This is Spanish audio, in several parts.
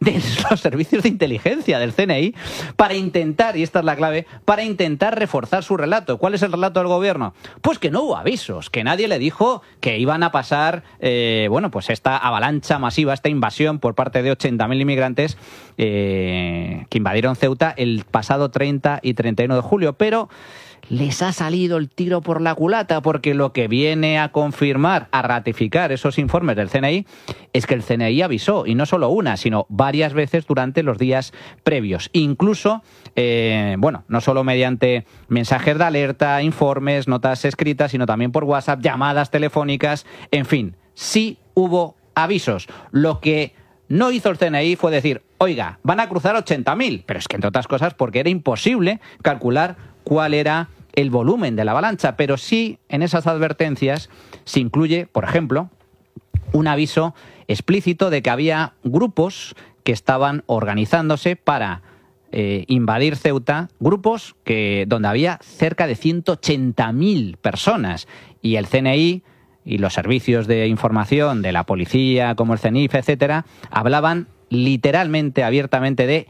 de los servicios de inteligencia del CNI para intentar, y esta es la clave, para intentar reforzar su relato. ¿Cuál es el relato del gobierno? Pues que no hubo avisos, que nadie le dijo que iban a pasar, pues esta avalancha masiva, esta invasión por parte de 80.000 inmigrantes que invadieron Ceuta el pasado 30 y 31 de julio. Pero les ha salido el tiro por la culata, porque lo que viene a confirmar, a ratificar esos informes del CNI, es que el CNI avisó, y no solo una, sino varias veces durante los días previos. Incluso, no solo mediante mensajes de alerta, informes, notas escritas, sino también por WhatsApp, llamadas telefónicas, en fin, sí hubo avisos. Lo que no hizo el CNI fue decir, oiga, van a cruzar 80.000, pero es que entre otras cosas porque era imposible calcular cuál era el volumen de la avalancha, pero sí en esas advertencias se incluye, por ejemplo, un aviso explícito de que había grupos que estaban organizándose para invadir Ceuta, grupos donde había cerca de 180.000 personas, y el CNI y los servicios de información de la policía, como el CENIF, etcétera, hablaban literalmente, abiertamente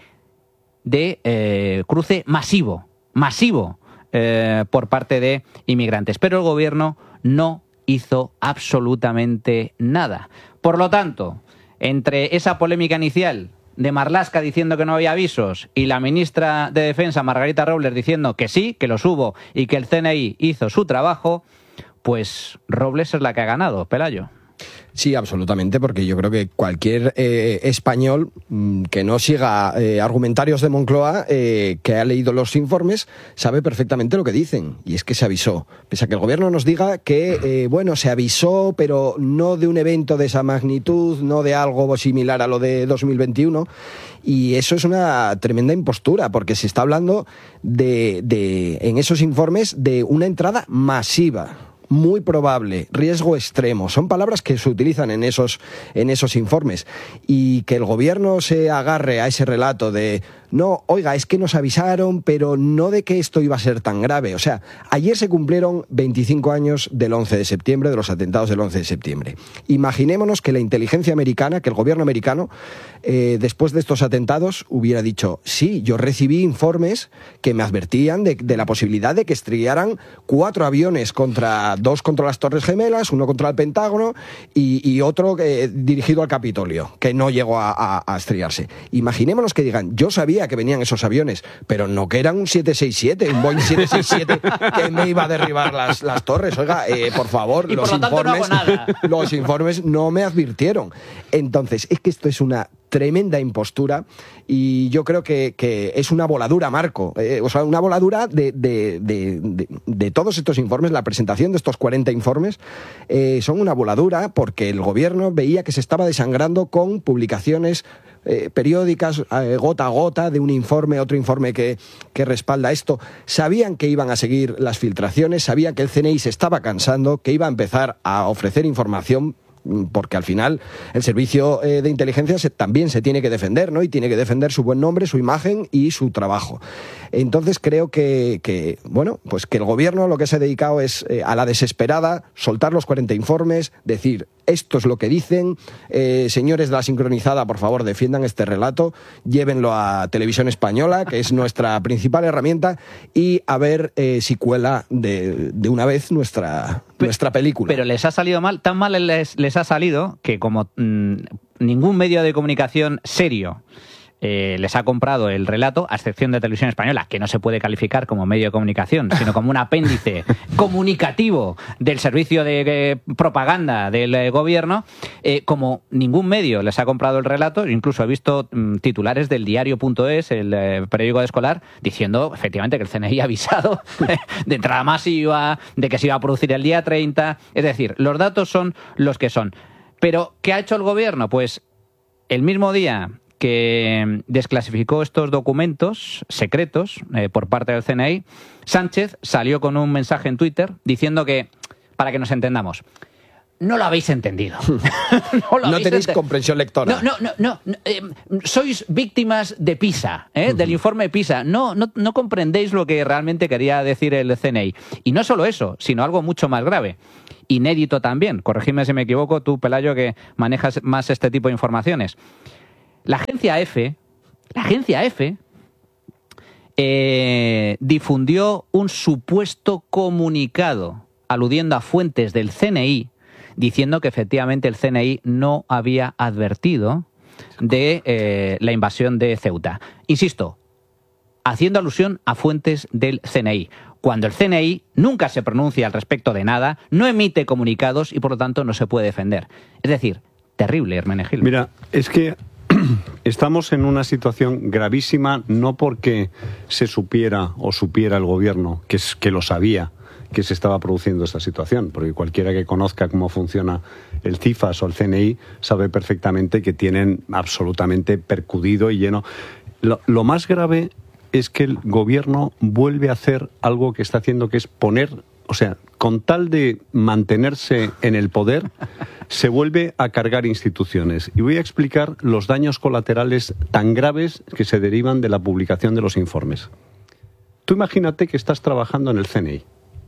de cruce masivo por parte de inmigrantes. Pero el gobierno no hizo absolutamente nada. Por lo tanto, entre esa polémica inicial de Marlaska diciendo que no había avisos y la ministra de Defensa, Margarita Robles, diciendo que sí, que los hubo y que el CNI hizo su trabajo, pues Robles es la que ha ganado, Pelayo. Sí, absolutamente, porque yo creo que cualquier español que no siga argumentarios de Moncloa, que ha leído los informes, sabe perfectamente lo que dicen, y es que se avisó. Pese a que el gobierno nos diga que, se avisó, pero no de un evento de esa magnitud, no de algo similar a lo de 2021, y eso es una tremenda impostura, porque se está hablando en esos informes de una entrada masiva, muy probable, riesgo extremo. Son palabras que se utilizan en esos informes. Y que el gobierno se agarre a ese relato de no, oiga, es que nos avisaron, pero no de que esto iba a ser tan grave. O sea, ayer se cumplieron 25 años del 11 de septiembre, de los atentados del 11 de septiembre. Imaginémonos que la inteligencia americana, que el gobierno americano, después de estos atentados, hubiera dicho, sí, yo recibí informes que me advertían de la posibilidad de que estrellaran 4 aviones, 2 contra las Torres Gemelas, 1 contra el Pentágono y otro dirigido al Capitolio, que no llegó a estrellarse. Imaginémonos que digan, yo sabía que venían esos aviones, pero no que eran un 767, un Boeing 767 que me iba a derribar las torres. Oiga, por favor, los informes no me advirtieron. Entonces, es que esto es una tremenda impostura, y yo creo que es una voladura, Marco. Una voladura de todos estos informes. La presentación de estos 40 informes son una voladura, porque el gobierno veía que se estaba desangrando con publicaciones periódicas, gota a gota, de un informe, otro informe que respalda esto. Sabían que iban a seguir las filtraciones, sabían que el CNI se estaba cansando, que iba a empezar a ofrecer información, porque al final el servicio de inteligencia también se tiene que defender, ¿no? Y tiene que defender su buen nombre, su imagen y su trabajo. Entonces creo que el gobierno lo que se ha dedicado es a la desesperada, soltar los 40 informes, decir, esto es lo que dicen, señores de la sincronizada, por favor, defiendan este relato, llévenlo a Televisión Española, que es nuestra principal herramienta, y a ver si cuela de una vez nuestra película. Pero les ha salido mal, tan mal les ha salido que como ningún medio de comunicación serio les ha comprado el relato, a excepción de Televisión Española, que no se puede calificar como medio de comunicación, sino como un apéndice comunicativo del servicio de propaganda del gobierno, como ningún medio les ha comprado el relato. Incluso he visto titulares del diario.es, el periódico escolar, diciendo efectivamente que el CNI ha avisado de entrada masiva, de que se iba a producir el día 30. Es decir, los datos son los que son. Pero, ¿qué ha hecho el gobierno? Pues el mismo día que desclasificó estos documentos secretos por parte del CNI, Sánchez salió con un mensaje en Twitter diciendo que, para que nos entendamos, no lo habéis entendido. No tenéis comprensión lectora. No. Sois víctimas de PISA, del informe PISA. No comprendéis lo que realmente quería decir el CNI. Y no solo eso, sino algo mucho más grave. Inédito también. Corregidme si me equivoco, tú, Pelayo, que manejas más este tipo de informaciones. La agencia EFE difundió un supuesto comunicado aludiendo a fuentes del CNI diciendo que efectivamente el CNI no había advertido de la invasión de Ceuta. Insisto, haciendo alusión a fuentes del CNI, cuando el CNI nunca se pronuncia al respecto de nada, no emite comunicados y por lo tanto no se puede defender. Es decir, terrible, Hermenegildo. Mira, es que estamos en una situación gravísima, no porque se supiera el gobierno, que lo sabía, que se estaba produciendo esta situación, porque cualquiera que conozca cómo funciona el CIFAS o el CNI sabe perfectamente que tienen absolutamente percudido y lleno. Lo más grave es que el gobierno vuelve a hacer algo que está haciendo, que es poner, o sea, con tal de mantenerse en el poder, se vuelve a cargar instituciones. Y voy a explicar los daños colaterales tan graves que se derivan de la publicación de los informes. Tú imagínate que estás trabajando en el CNI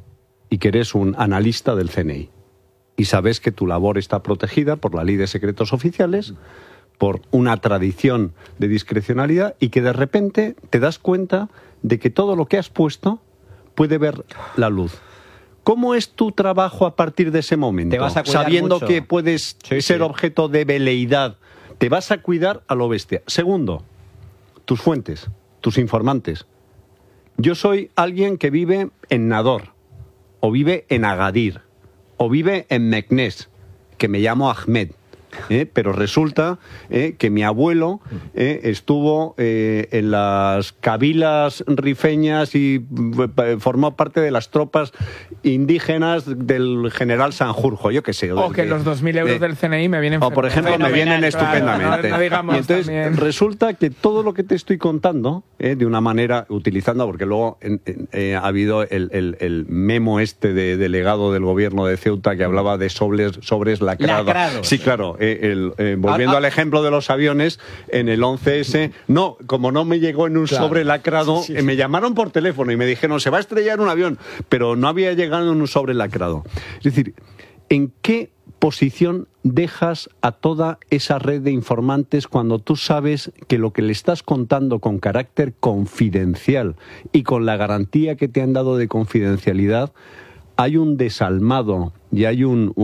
y que eres un analista del CNI y sabes que tu labor está protegida por la Ley de Secretos Oficiales, por una tradición de discrecionalidad, y que de repente te das cuenta de que todo lo que has puesto puede ver la luz. ¿Cómo es tu trabajo a partir de ese momento? Te vas a cuidar sabiendo mucho. Que puedes ser objeto de veleidad. Te vas a cuidar a lo bestia. Segundo, tus fuentes, tus informantes. Yo soy alguien que vive en Nador, o vive en Agadir, o vive en Meknès, que me llamo Ahmed. Pero resulta que mi abuelo estuvo en las cabilas rifeñas y formó parte de las tropas indígenas del general Sanjurjo, yo qué sé. O que los 2.000 euros del CNI me vienen o por ejemplo me vienen estupendamente. No digamos y entonces también. resulta que todo lo que te estoy contando, de una manera utilizando, porque luego ha habido el memo de delegado del gobierno de Ceuta que hablaba de sobres lacrados. Sí, claro. Volviendo al ejemplo de los aviones, en el 11S, no, como no me llegó en un sobre lacrado, me llamaron por teléfono y me dijeron, se va a estrellar un avión, pero no había llegado en un sobre lacrado. Es decir, ¿en qué posición dejas a toda esa red de informantes cuando tú sabes que lo que le estás contando con carácter confidencial y con la garantía que te han dado de confidencialidad, hay un desalmado y hay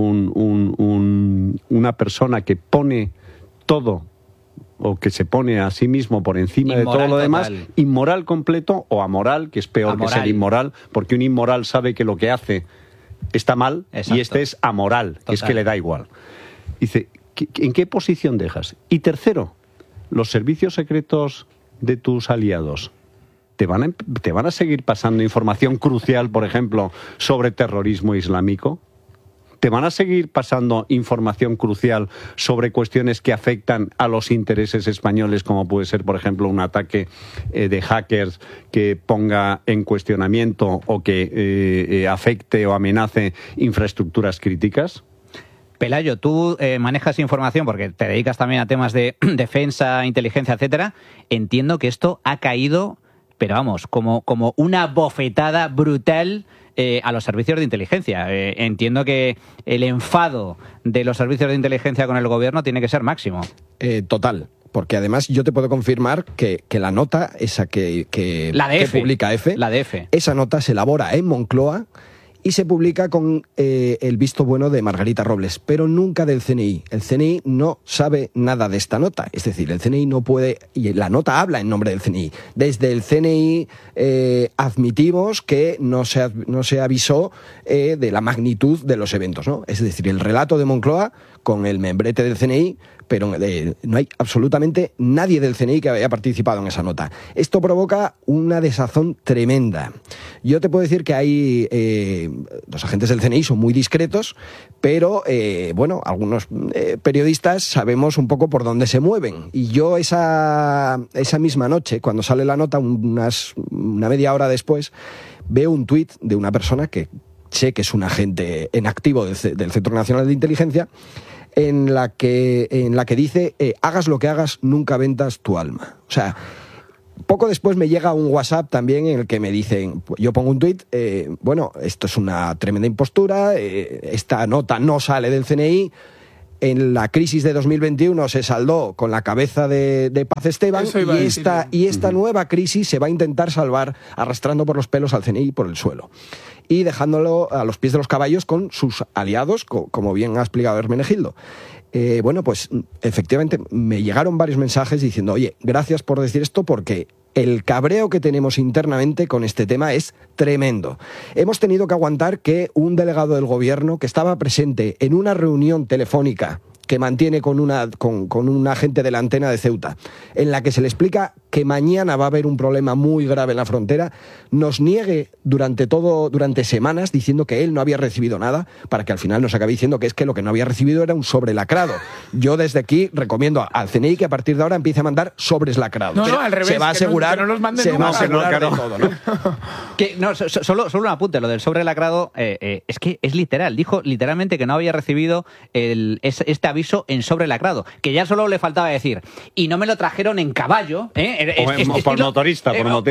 una persona que pone todo, o que se pone a sí mismo por encima inmoral de todo lo demás, total. Inmoral completo o amoral, que es peor que ser inmoral, porque un inmoral sabe que lo que hace está mal. Exacto. Y este es amoral, total. Que es que le da igual. Dice, ¿en qué posición dejas? Y tercero, los servicios secretos de tus aliados te van a seguir pasando información crucial, por ejemplo, sobre terrorismo islámico. ¿Te van a seguir pasando información crucial sobre cuestiones que afectan a los intereses españoles, como puede ser, por ejemplo, un ataque de hackers que ponga en cuestionamiento o que afecte o amenace infraestructuras críticas? Pelayo, tú manejas información porque te dedicas también a temas de defensa, inteligencia, etcétera. Entiendo que esto ha caído, pero vamos, como una bofetada brutal a los servicios de inteligencia. Entiendo que el enfado de los servicios de inteligencia con el gobierno tiene que ser máximo. Total. Porque además yo te puedo confirmar que la nota esa que publica EFE, la de EFE, esa nota se elabora en Moncloa y se publica con el visto bueno de Margarita Robles, pero nunca del CNI. El CNI no sabe nada de esta nota. Es decir, el CNI no puede... Y la nota habla en nombre del CNI. Desde el CNI admitimos que no se avisó de la magnitud de los eventos, ¿no? Es decir, el relato de Moncloa con el membrete del CNI, pero no hay absolutamente nadie del CNI que haya participado en esa nota. Esto provoca una desazón tremenda. Yo te puedo decir que hay... los agentes del CNI son muy discretos, pero, algunos periodistas sabemos un poco por dónde se mueven. Y yo esa misma noche, cuando sale la nota, una media hora después, veo un tuit de una persona que sé que es un agente en activo del Centro Nacional de Inteligencia, en la que dice, hagas lo que hagas, nunca vendas tu alma. O sea, poco después me llega un WhatsApp también en el que me dicen, yo pongo un tuit, esto es una tremenda impostura, esta nota no sale del CNI, en la crisis de 2021 se saldó con la cabeza de Paz Esteban, y esta nueva crisis se va a intentar salvar arrastrando por los pelos al CNI por el suelo y dejándolo a los pies de los caballos con sus aliados, como bien ha explicado Hermenegildo. Bueno, pues efectivamente me llegaron varios mensajes diciendo, oye, gracias por decir esto, porque el cabreo que tenemos internamente con este tema es tremendo. Hemos tenido que aguantar que un delegado del gobierno que estaba presente en una reunión telefónica que mantiene con un agente de la antena de Ceuta, en la que se le explica que mañana va a haber un problema muy grave en la frontera, nos niegue durante semanas diciendo que él no había recibido nada, para que al final nos acabe diciendo que es que lo que no había recibido era un sobre lacrado. Yo desde aquí recomiendo al CNI que a partir de ahora empiece a mandar sobres lacrados. No, al revés, se va a asegurar, que no los manden se va a nunca. asegurar de todo, ¿no? Solo un apunte, lo del sobre lacrado, es que es literal, dijo literalmente que no había recibido este aviso en sobre lacrado, que ya solo le faltaba decir, y no me lo trajeron en caballo, por motorista,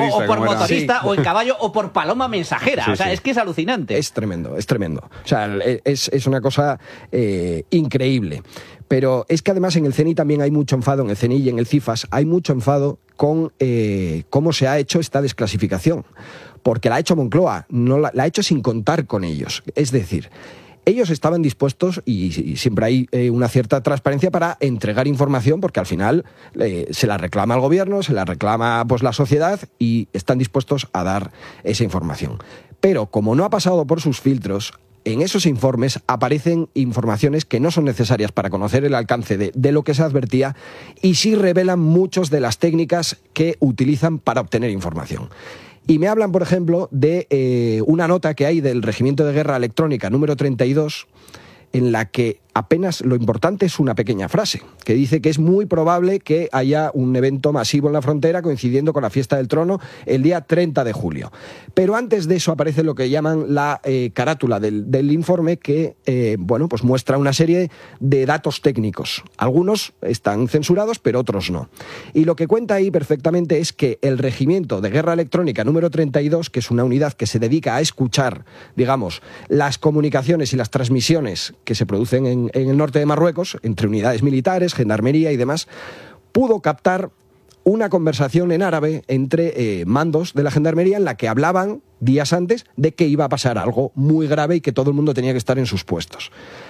o en caballo, o por paloma mensajera. Sí, es que es alucinante. Es tremendo, es tremendo. O sea, es una cosa increíble. Pero es que además en el CNI también hay mucho enfado, en el CNI y en el CIFAS hay mucho enfado con cómo se ha hecho esta desclasificación. Porque la ha hecho Moncloa, no la ha hecho sin contar con ellos. Es decir, ellos estaban dispuestos, y siempre hay una cierta transparencia para entregar información, porque al final se la reclama el gobierno, se la reclama pues la sociedad, y están dispuestos a dar esa información. Pero como no ha pasado por sus filtros, en esos informes aparecen informaciones que no son necesarias para conocer el alcance de lo que se advertía, y sí revelan muchas de las técnicas que utilizan para obtener información. Y me hablan, por ejemplo, de una nota que hay del Regimiento de Guerra Electrónica número 32, en la que apenas lo importante es una pequeña frase, que dice que es muy probable que haya un evento masivo en la frontera coincidiendo con la fiesta del trono el día 30 de julio. Pero antes de eso aparece lo que llaman la carátula del informe, que pues muestra una serie de datos técnicos. Algunos están censurados, pero otros no. Y lo que cuenta ahí perfectamente es que el Regimiento de Guerra Electrónica número 32, que es una unidad que se dedica a escuchar, digamos, las comunicaciones y las transmisiones que se producen en el norte de Marruecos, entre unidades militares, gendarmería y demás, pudo captar una conversación en árabe entre mandos de la gendarmería en la que hablaban días antes de que iba a pasar algo muy grave y que todo el mundo tenía que estar en sus puestos.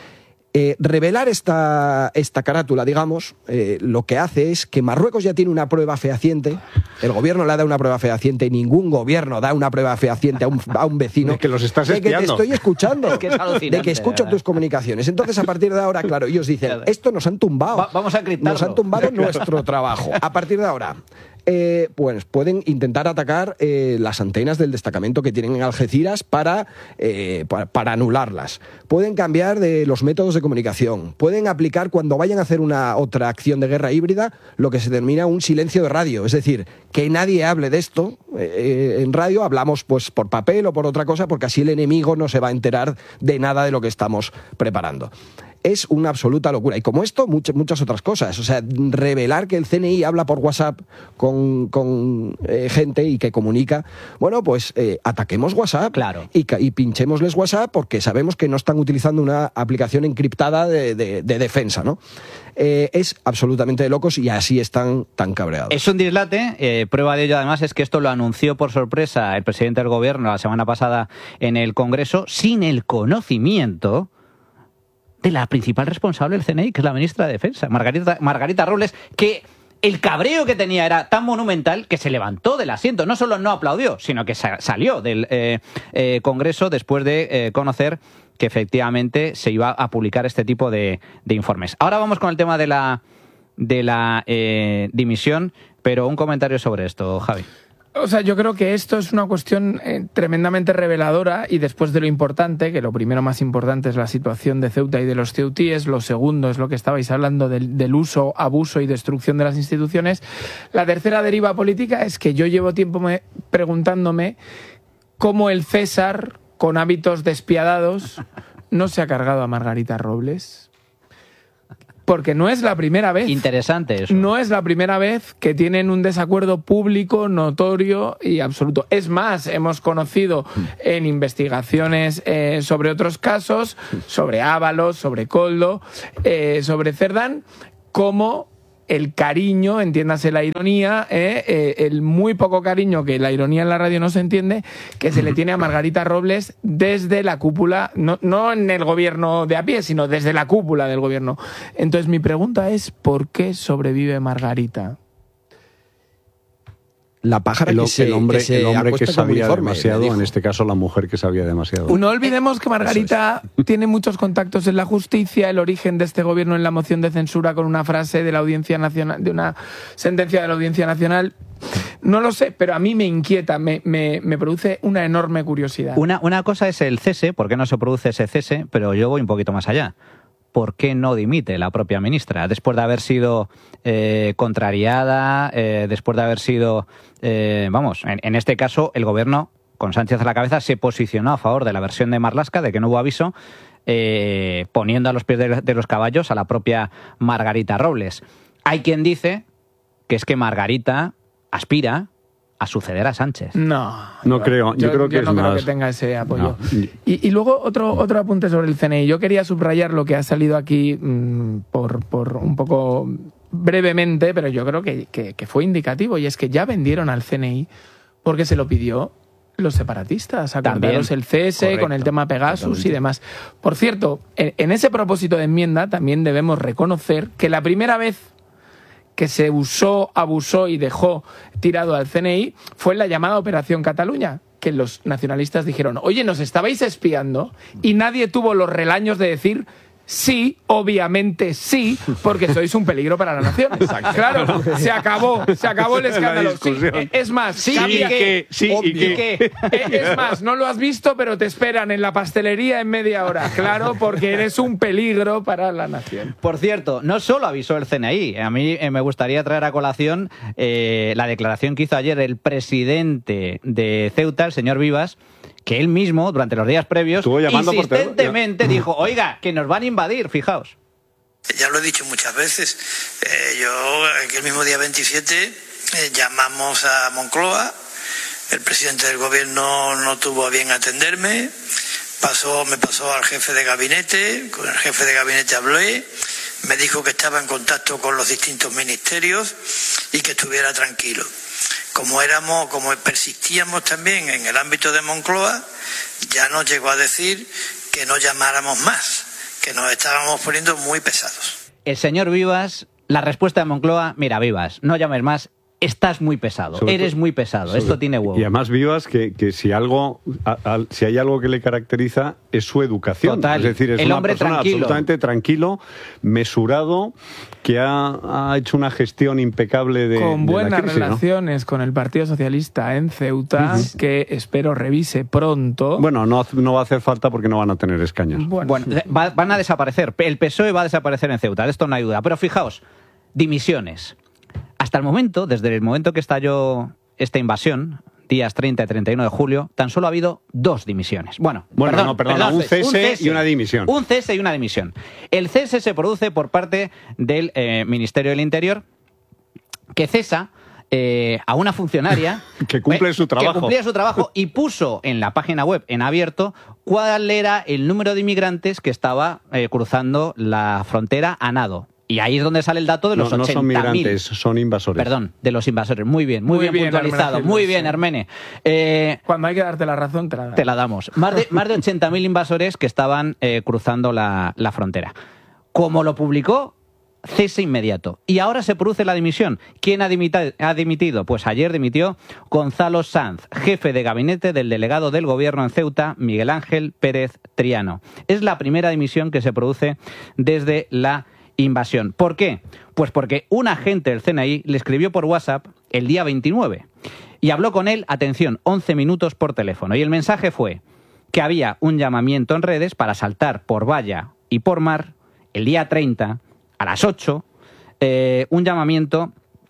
Revelar esta carátula, digamos, lo que hace es que Marruecos ya tiene una prueba fehaciente, el gobierno le da una prueba fehaciente, y ningún gobierno da una prueba fehaciente a un vecino, de que los estás de que te espiando. estoy escuchando, que es alucinante, de que escucho tus comunicaciones. Entonces, a partir de ahora, claro, ellos dicen, esto nos han tumbado, vamos a encriptarlo. nos han tumbado nuestro trabajo. A partir de ahora, pues pueden intentar atacar las antenas del destacamento que tienen en Algeciras para anularlas. Pueden cambiar de los métodos de comunicación. Pueden aplicar, cuando vayan a hacer otra acción de guerra híbrida, lo que se denomina un silencio de radio. Es decir, que nadie hable de esto en radio, hablamos pues por papel o por otra cosa, porque así el enemigo no se va a enterar de nada de lo que estamos preparando. Es una absoluta locura. Y como esto, muchas otras cosas. O sea, revelar que el CNI habla por WhatsApp con gente y que comunica. Bueno, pues ataquemos WhatsApp. Claro. Y pinchémosles WhatsApp, porque sabemos que no están utilizando una aplicación encriptada de defensa, ¿no? Es absolutamente de locos, y así están tan cabreados. Es un dislate. Prueba de ello, además, es que esto lo anunció por sorpresa el presidente del gobierno la semana pasada en el Congreso, sin el conocimiento de la principal responsable del CNI, que es la ministra de Defensa, Margarita Robles, que el cabreo que tenía era tan monumental que se levantó del asiento. No solo no aplaudió, sino que salió del Congreso después de conocer que efectivamente se iba a publicar este tipo de informes. Ahora vamos con el tema de la dimisión, pero un comentario sobre esto, Javi. O sea, yo creo que esto es una cuestión tremendamente reveladora, y después de lo importante, que lo primero más importante es la situación de Ceuta y de los ceutíes, lo segundo es lo que estabais hablando del uso, abuso y destrucción de las instituciones, la tercera deriva política es que yo llevo tiempo preguntándome cómo el César, con hábitos despiadados, no se ha cargado a Margarita Robles. Porque no es la primera vez. Interesante eso. No es la primera vez que tienen un desacuerdo público, notorio y absoluto. Es más, hemos conocido en investigaciones sobre otros casos, sobre Ábalos, sobre Koldo, sobre Cerdán, cómo el cariño, entiéndase la ironía, el muy poco cariño, que la ironía en la radio no se entiende, que se le tiene a Margarita Robles desde la cúpula, no en el gobierno de a pie, sino desde la cúpula del gobierno. Entonces mi pregunta es, ¿por qué sobrevive Margarita? La pájara El hombre que sabía demasiado, en dijo. este caso la mujer que sabía demasiado. No olvidemos que Margarita tiene muchos contactos en la justicia, el origen de este gobierno en la moción de censura con una frase de la Audiencia Nacional, de una sentencia de la Audiencia Nacional. No lo sé, pero a mí me inquieta, me produce una enorme curiosidad. Una cosa es el cese, ¿por qué no se produce ese cese? Pero yo voy un poquito más allá. ¿Por qué no dimite la propia ministra? Después de haber sido contrariada, después de haber sido... en este caso, el gobierno, con Sánchez a la cabeza, se posicionó a favor de la versión de Marlaska, de que no hubo aviso, poniendo a los pies de los caballos a la propia Margarita Robles. Hay quien dice que es que Margarita aspira a suceder a Sánchez. No creo. Yo creo que no creo que tenga ese apoyo. Y luego otro apunte sobre el CNI. Yo quería subrayar lo que ha salido aquí por un poco brevemente, pero yo creo que fue indicativo, y es que ya vendieron al CNI porque se lo pidió los separatistas. Acordaros el cese, correcto, con el tema Pegasus y demás. Por cierto, en ese propósito de enmienda también debemos reconocer que la primera vez que se usó, abusó y dejó tirado al CNI fue en la llamada Operación Cataluña, que los nacionalistas dijeron, oye, nos estabais espiando, y nadie tuvo los relaños de decir, sí, obviamente sí, porque sois un peligro para la nación. Exacto. Claro, se acabó el escándalo. Sí, es más, sí, es más, no lo has visto, pero te esperan en la pastelería en media hora. Claro, porque eres un peligro para la nación. Por cierto, no solo avisó el CNI, a mí me gustaría traer a colación la declaración que hizo ayer el presidente de Ceuta, el señor Vivas, que él mismo, durante los días previos, insistentemente dijo, oiga, que nos van a invadir, fijaos. Ya lo he dicho muchas veces, yo el mismo día 27 llamamos a Moncloa, el presidente del gobierno no tuvo a bien atenderme, me pasó al jefe de gabinete, con el jefe de gabinete hablé, me dijo que estaba en contacto con los distintos ministerios y que estuviera tranquilo. Como persistíamos también en el ámbito de Moncloa, ya nos llegó a decir que no llamáramos más, que nos estábamos poniendo muy pesados. El señor Vivas, la respuesta de Moncloa, mira, Vivas, no llames más, estás muy pesado, eres muy pesado, esto tiene huevo. Y además Vivas, que si hay algo que le caracteriza es su educación. Total. Es decir, es el una hombre persona tranquilo, absolutamente tranquilo, mesurado, que ha hecho una gestión impecable de con buenas la crisis, relaciones, ¿no?, con el Partido Socialista en Ceuta, que espero revise pronto. Bueno, no va a hacer falta porque no van a tener escaños. Bueno, van a desaparecer, el PSOE va a desaparecer en Ceuta, de esto no hay duda, pero fijaos, dimisiones. Hasta el momento, desde el momento que estalló esta invasión, días 30 y 31 de julio, tan solo ha habido 2 dimisiones. Bueno, un cese y una dimisión. Un cese y una dimisión. El cese se produce por parte del Ministerio del Interior, que cesa a una funcionaria que cumple su trabajo. Que cumplía su trabajo y puso en la página web, en abierto, cuál era el número de inmigrantes que estaba cruzando la frontera a nado. Y ahí es donde sale el dato de los 80.000. No son migrantes, son invasores. Perdón, de los invasores. Muy bien puntualizado. Muy bien, Hermene. Cuando hay que darte la razón, te la damos. Más de 80.000 invasores que estaban cruzando la frontera. Como lo publicó, cese inmediato. Y ahora se produce la dimisión. ¿Quién ha dimitido? Pues ayer dimitió Gonzalo Sanz, jefe de gabinete del delegado del gobierno en Ceuta, Miguel Ángel Pérez Triano. Es la primera dimisión que se produce desde la invasión. ¿Por qué? Pues porque un agente del CNI le escribió por WhatsApp el día 29 y habló con él, atención, 11 minutos por teléfono. Y el mensaje fue que había un llamamiento en redes para saltar por valla y por mar el día 30 a las 8, un llamamiento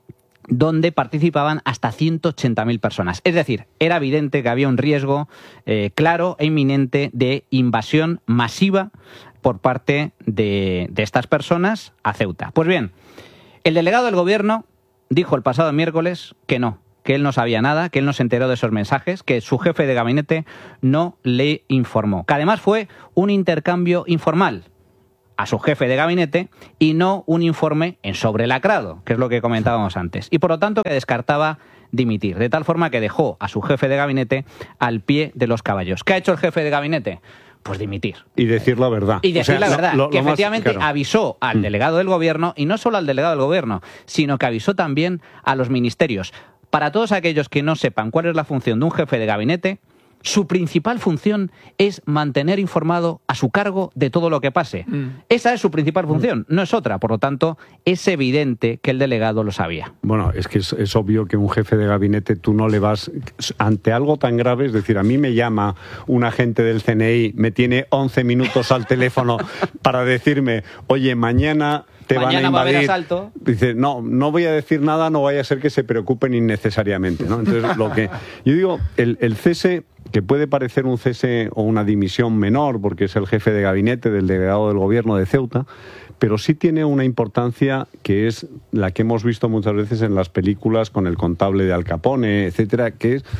donde participaban hasta 180.000 personas. Es decir, era evidente que había un riesgo claro e inminente de invasión masiva por parte de estas personas a Ceuta. Pues bien, el delegado del gobierno dijo el pasado miércoles que no, que él no sabía nada, que él no se enteró de esos mensajes, que su jefe de gabinete no le informó. Que además fue un intercambio informal a su jefe de gabinete y no un informe en sobrelacrado, que es lo que comentábamos antes. Y por lo tanto que descartaba dimitir, de tal forma que dejó a su jefe de gabinete al pie de los caballos. ¿Qué ha hecho el jefe de gabinete? Pues dimitir. Y decir la verdad. Y decir la verdad, que más, efectivamente claro, avisó al delegado del gobierno, y no solo al delegado del gobierno, sino que avisó también a los ministerios. Para todos aquellos que no sepan cuál es la función de un jefe de gabinete, su principal función es mantener informado a su cargo de todo lo que pase. Esa es su principal función, no es otra. Por lo tanto, es evidente que el delegado lo sabía. Bueno, es que es obvio que un jefe de gabinete tú no le vas ante algo tan grave, es decir, a mí me llama un agente del CNI, me tiene 11 minutos al teléfono para decirme, oye, mañana te van a invadir. Va a haber asalto. Dice, no voy a decir nada, no vaya a ser que se preocupen innecesariamente, ¿no? Entonces, lo que yo digo, el cese, que puede parecer un cese o una dimisión menor, porque es el jefe de gabinete del delegado del gobierno de Ceuta, pero sí tiene una importancia que es la que hemos visto muchas veces en las películas con el contable de Al Capone, etcétera, que es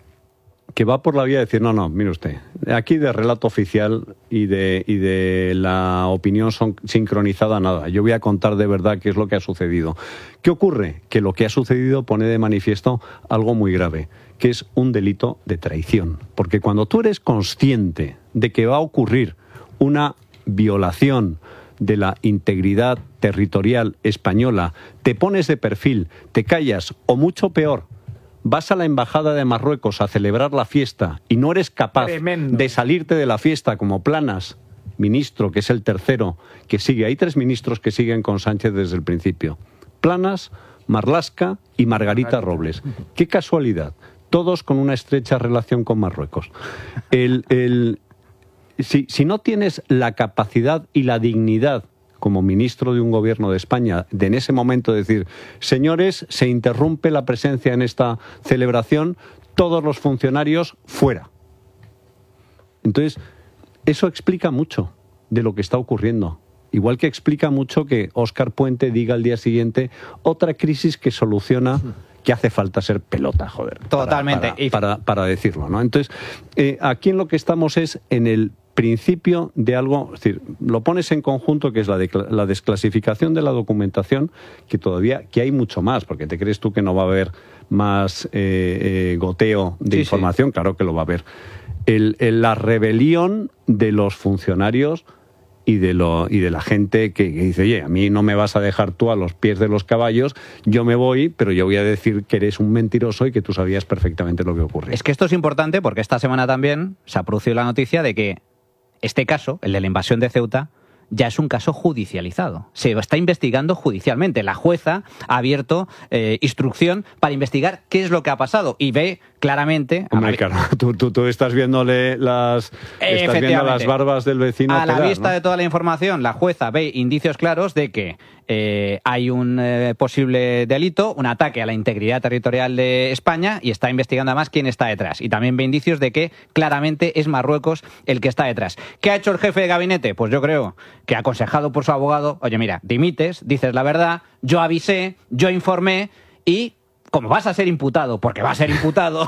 que va por la vía de decir, no, mire usted, aquí de relato oficial y de la opinión sincronizada nada. Yo voy a contar de verdad qué es lo que ha sucedido. ¿Qué ocurre? Que lo que ha sucedido pone de manifiesto algo muy grave, que es un delito de traición. Porque cuando tú eres consciente de que va a ocurrir una violación de la integridad territorial española, te pones de perfil, te callas o mucho peor, vas a la embajada de Marruecos a celebrar la fiesta y no eres capaz de salirte de la fiesta como Planas, ministro, que es el tercero, que sigue. Hay 3 ministros que siguen con Sánchez desde el principio. Planas, Marlaska y Margarita Robles. ¡Qué casualidad! Todos con una estrecha relación con Marruecos. Si no tienes la capacidad y la dignidad como ministro de un gobierno de España, de en ese momento decir, señores, se interrumpe la presencia en esta celebración, todos los funcionarios fuera. Entonces, eso explica mucho de lo que está ocurriendo. Igual que explica mucho que Óscar Puente diga al día siguiente otra crisis que soluciona, que hace falta ser pelota, joder. Totalmente. Para decirlo, ¿no? Entonces, aquí en lo que estamos es en el principio de algo, es decir, lo pones en conjunto, que es la desclasificación de la documentación, que hay mucho más, porque te crees tú que no va a haber más goteo de información, claro que lo va a haber. La rebelión de los funcionarios y de la gente que dice, oye, a mí no me vas a dejar tú a los pies de los caballos, yo me voy, pero yo voy a decir que eres un mentiroso y que tú sabías perfectamente lo que ocurría. Es que esto es importante porque esta semana también se ha producido la noticia de que este caso, el de la invasión de Ceuta, ya es un caso judicializado. Se está investigando judicialmente. La jueza ha abierto instrucción para investigar qué es lo que ha pasado y ve claramente... Hombre, claro, tú estás viéndole las barbas del vecino. A la vista de toda la información, la jueza ve indicios claros de que hay un posible delito, un ataque a la integridad territorial de España, y está investigando además quién está detrás. Y también ve indicios de que claramente es Marruecos el que está detrás. ¿Qué ha hecho el jefe de gabinete? Pues yo creo que, aconsejado por su abogado, oye, mira, dimites, dices la verdad, yo avisé, yo informé y... como vas a ser imputado, porque vas a ser imputado,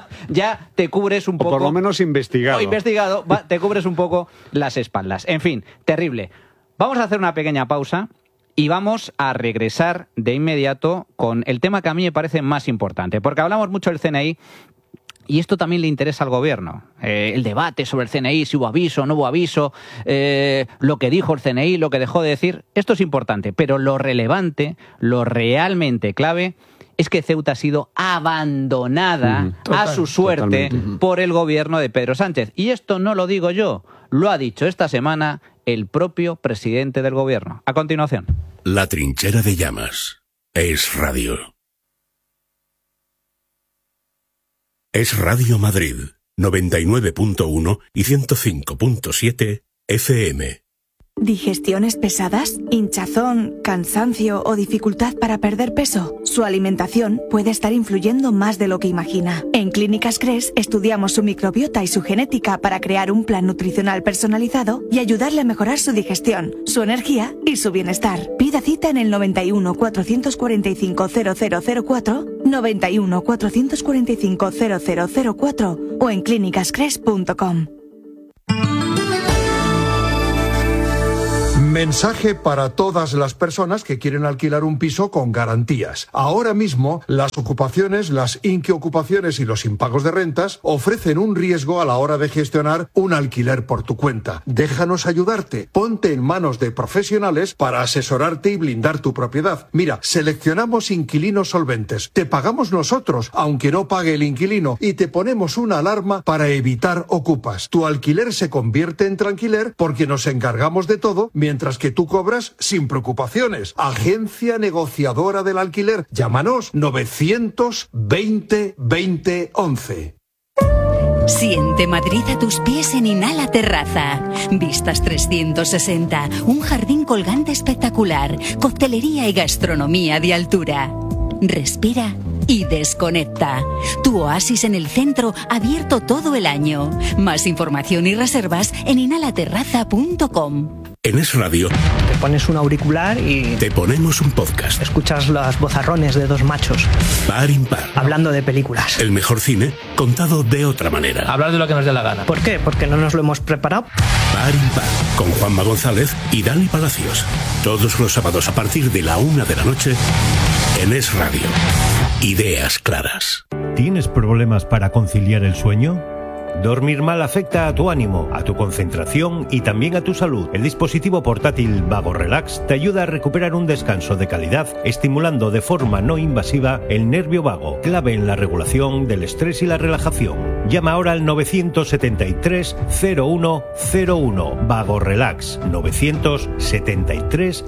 ya te cubres un poco... O por lo menos investigado. O investigado, te cubres un poco las espaldas. En fin, terrible. Vamos a hacer una pequeña pausa y vamos a regresar de inmediato con el tema que a mí me parece más importante, porque hablamos mucho del CNI y esto también le interesa al gobierno. El debate sobre el CNI, si hubo aviso o no hubo aviso, lo que dijo el CNI, lo que dejó de decir, esto es importante, pero lo relevante, lo realmente clave, es que Ceuta ha sido abandonada a su suerte por el gobierno de Pedro Sánchez. Y esto no lo digo yo, lo ha dicho esta semana el propio presidente del gobierno. A continuación. La trinchera de llamas. Es radio. Es Radio Madrid, 99.1 y 105.7 FM. ¿Digestiones pesadas? ¿Hinchazón, cansancio o dificultad para perder peso? Su alimentación puede estar influyendo más de lo que imagina. En Clínicas Cres estudiamos su microbiota y su genética para crear un plan nutricional personalizado y ayudarle a mejorar su digestión, su energía y su bienestar. Pida cita en el 91 445 0004, 91 445 0004 o en clínicascres.com. Mensaje para todas las personas que quieren alquilar un piso con garantías. Ahora mismo, las ocupaciones, las inquiocupaciones y los impagos de rentas ofrecen un riesgo a la hora de gestionar un alquiler por tu cuenta. Déjanos ayudarte. Ponte en manos de profesionales para asesorarte y blindar tu propiedad. Mira, seleccionamos inquilinos solventes. Te pagamos nosotros, aunque no pague el inquilino, y te ponemos una alarma para evitar ocupas. Tu alquiler se convierte en tranquiler porque nos encargamos de todo, mientras que tú cobras sin preocupaciones. Agencia negociadora del alquiler. Llámanos 920 20 11. Siente Madrid a tus pies en Inhala Terraza. Vistas 360, un jardín colgante espectacular, coctelería y gastronomía de altura. Respira y desconecta. Tu oasis en el centro, abierto todo el año. Más información y reservas en inhalaterraza.com. En Es Radio te pones un auricular y te ponemos un podcast. Escuchas los vozarrones de dos machos Par impar, hablando de películas. el mejor cine contado de otra manera. Hablar de lo que nos dé la gana. ¿Por qué? Porque no nos lo hemos preparado. Par impar, con Juanma González y Dani Palacios. Todos los sábados a partir de la 1 de la noche en Es Radio. Ideas claras. ¿Tienes problemas para conciliar el sueño? Dormir mal afecta a tu ánimo, a tu concentración y también a tu salud. El dispositivo portátil Vago Relax te ayuda a recuperar un descanso de calidad, estimulando de forma no invasiva el nervio vago, clave en la regulación del estrés y la relajación. Llama ahora al 973 0101. Vago Relax 973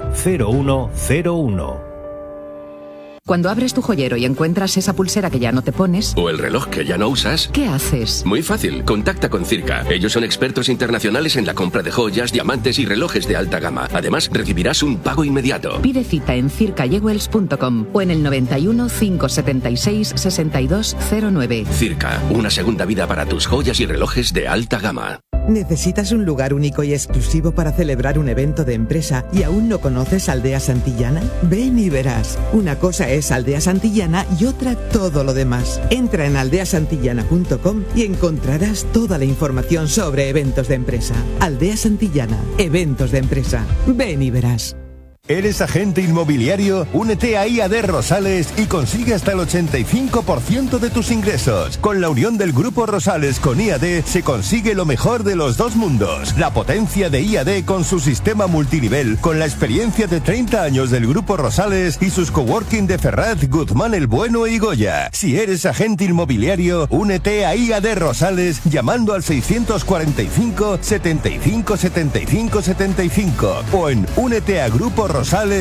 0101. Cuando abres tu joyero y encuentras esa pulsera que ya no te pones... o el reloj que ya no usas... ¿qué haces? Muy fácil, contacta con Circa. Ellos son expertos internacionales en la compra de joyas, diamantes y relojes de alta gama. Además, recibirás un pago inmediato. Pide cita en circajewels.com o en el 91 576 6209. Circa, una segunda vida para tus joyas y relojes de alta gama. ¿Necesitas un lugar único y exclusivo para celebrar un evento de empresa y aún no conoces Aldea Santillana? Ven y verás. Una cosa es Aldea Santillana y otra todo lo demás. Entra en aldeasantillana.com y encontrarás toda la información sobre eventos de empresa. Aldea Santillana, eventos de empresa. Ven y verás. ¿Eres agente inmobiliario? Únete a IAD Rosales y consigue hasta el 85% de tus ingresos. Con la unión del Grupo Rosales con IAD se consigue lo mejor de los dos mundos. La potencia de IAD con su sistema multinivel, con la experiencia de 30 años del Grupo Rosales y sus coworking de Ferraz, Guzmán el Bueno y Goya. Si eres agente inmobiliario, únete a IAD Rosales llamando al 645 75 75 75 o en úneteagruporosales.com.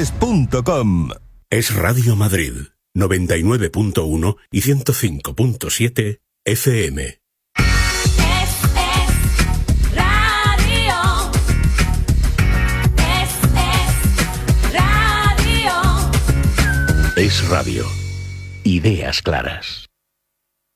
Es Radio Madrid 99.1 y 105.7 FM. Es Radio. Ideas claras.